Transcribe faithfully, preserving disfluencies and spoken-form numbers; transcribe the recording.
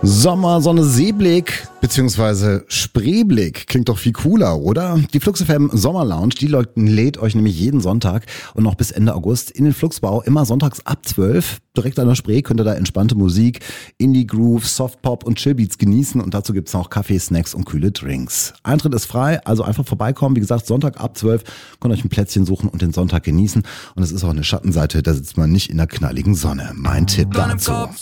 Sommer, Sonne, Seeblick beziehungsweise Spreeblick klingt doch viel cooler, oder? Die Flux F M Sommer Lounge, die lädt euch nämlich jeden Sonntag und noch bis Ende August in den Fluxbau, immer sonntags ab zwölf. Direkt an der Spree könnt ihr da entspannte Musik, Indie-Groove, Softpop und Chillbeats genießen und dazu gibt's noch Kaffee, Snacks und kühle Drinks. Eintritt ist frei, also einfach vorbeikommen. Wie gesagt, Sonntag ab zwölf, könnt ihr euch ein Plätzchen suchen und den Sonntag genießen. Und es ist auch eine Schattenseite, da sitzt man nicht in der knalligen Sonne. Mein Tipp dazu.